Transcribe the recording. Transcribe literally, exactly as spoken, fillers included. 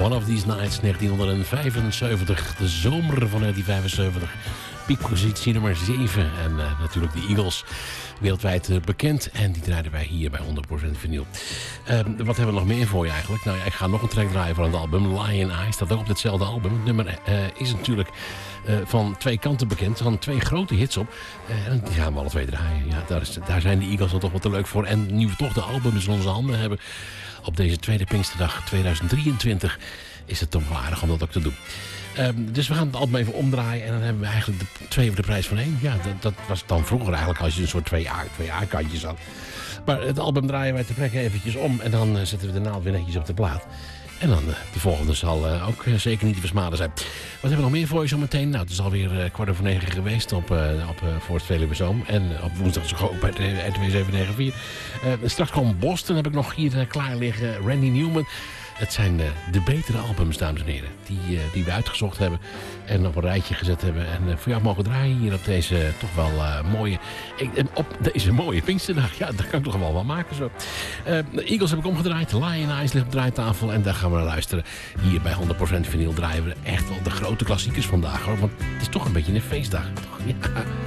One of These Nights, negentienhonderdvijfenzeventig. De zomer van negentien vijfenzeventig. Piekpositie nummer zeven. En uh, natuurlijk de Eagles, wereldwijd uh, bekend. En die draaiden wij hier bij honderd procent vinyl. Uh, wat hebben we nog meer voor je eigenlijk? Nou ja, ik ga nog een track draaien van het album. Lion Eye staat ook op ditzelfde album. Het nummer uh, is natuurlijk uh, van twee kanten bekend. Er staan twee grote hits op. Uh, en die gaan we alle twee draaien. Ja, daar, is, daar zijn de Eagles dan toch wat te leuk voor. En nu we toch de albums in onze handen hebben, op deze tweede Pinksterdag tweeduizend drieëntwintig... is het toch wel aardig om dat ook te doen. Um, dus we gaan het album even omdraaien. En dan hebben we eigenlijk de, twee voor de prijs van één. Ja, dat, dat was dan vroeger eigenlijk als je een soort twee A, twee A-kantjes had. Maar het album draaien wij te plekke eventjes om. En dan uh, zetten we de naald weer netjes op de plaat. En dan uh, de volgende zal uh, ook uh, zeker niet te versmaden zijn. Wat hebben we nog meer voor je zometeen? Nou, het is alweer uh, kwart over negen geweest op, uh, op uh, voor het Veluwe Zoom. En uh, op woensdag is het ook bij de R T W zeven negen vier. Uh, straks gewoon Boston heb ik nog hier uh, klaar liggen. Randy Newman. Het zijn uh, de betere albums, dames en heren, die, uh, die we uitgezocht hebben en op een rijtje gezet hebben. En uh, voor jou mogen draaien hier op deze uh, toch wel uh, mooie, ik, op deze mooie Pinksterdag. Ja, dat kan ik toch wel wel maken zo. Uh, de Eagles heb ik omgedraaid, Lion Eyes ligt op draaitafel en daar gaan we naar luisteren. Hier bij honderd procent vinyl draaien we echt wel de grote klassiekers vandaag, hoor, want het is toch een beetje een feestdag. Toch? Ja.